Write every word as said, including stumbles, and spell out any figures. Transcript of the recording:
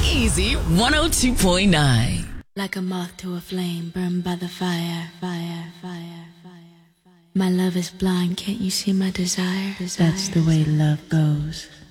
Easy one oh two point nine. Like a moth to a flame, burned by the fire, fire, fire, fire, fire. My love is blind, can't you see my desire? desire. That's the way love goes.